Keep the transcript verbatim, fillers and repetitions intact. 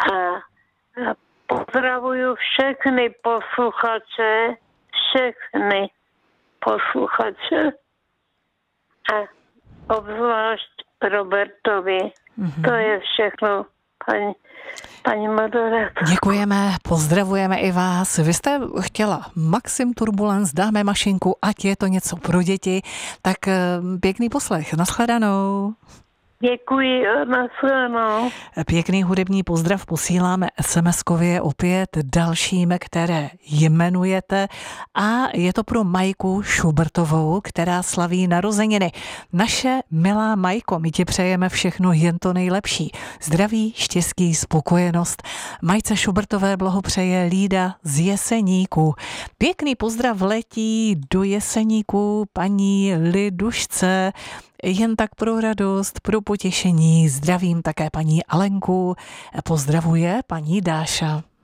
A, a pozdravuju všechny posluchače, všechny posluchače a obzvlášť Robertovi. Mm-hmm. To je všechno, paní, paní moderátor. Děkujeme, pozdravujeme i vás. Vy jste chtěla Maxim Turbulence, dáme mašinku, ať je to něco pro děti, tak pěkný poslech, nashledanou. Děkuji, nashledanou. Pěkný hudební pozdrav posíláme es em eskově opět dalším, které jmenujete, a je to pro Majku Šubertovou, která slaví narozeniny. Naše milá Majko, my ti přejeme všechno jen to nejlepší. Zdraví, štěstí, spokojenost. Majce Šubertové blahopřeje Lída z Jeseníku. Pěkný pozdrav letí do Jeseníku paní Lidušce. Jen tak pro radost, pro potěšení. Zdravím také paní Alenku. Pozdravuje paní Dáša.